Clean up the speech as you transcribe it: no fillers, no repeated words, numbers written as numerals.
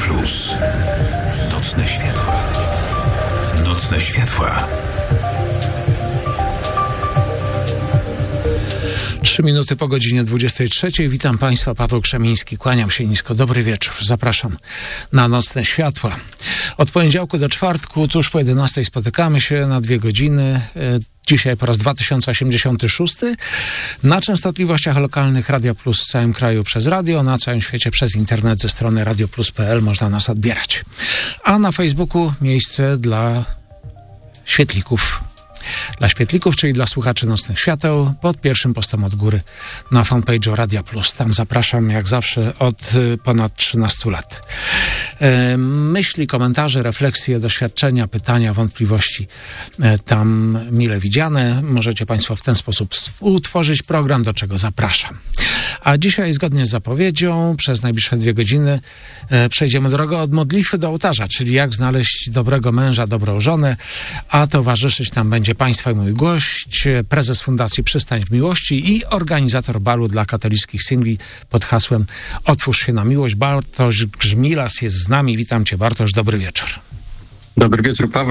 Plus. Nocne światła. Nocne światła. 3 minuty po godzinie 23. Witam Państwa, Paweł Krzemiński. Kłaniam się nisko. Dobry wieczór. Zapraszam na Nocne Światła. Od poniedziałku do czwartku, tuż po 11 spotykamy się na 2 godziny. Dzisiaj po raz 2086 na częstotliwościach lokalnych Radia Plus w całym kraju przez radio, na całym świecie przez internet ze strony radioplus.pl można nas odbierać. A na Facebooku miejsce dla świetlików. Dla świetlików, czyli dla słuchaczy Nocnych Świateł, pod pierwszym postem od góry na fanpage'u Radia Plus. Tam zapraszam jak zawsze od ponad 13 lat. Myśli, komentarze, refleksje, doświadczenia, pytania, wątpliwości tam mile widziane. Możecie Państwo w ten sposób utworzyć program, do czego zapraszam. A dzisiaj, zgodnie z zapowiedzią, przez najbliższe 2 godziny przejdziemy drogę od modlitwy do ołtarza, czyli jak znaleźć dobrego męża, dobrą żonę, a towarzyszyć nam będzie Państwa i mój gość, prezes Fundacji Przystań w Miłości i organizator balu dla katolickich singli pod hasłem Otwórz się na miłość. Bartosz Grzmilas jest z nami. Witam Cię, Bartosz. Dobry wieczór. Dobry wieczór, Paweł.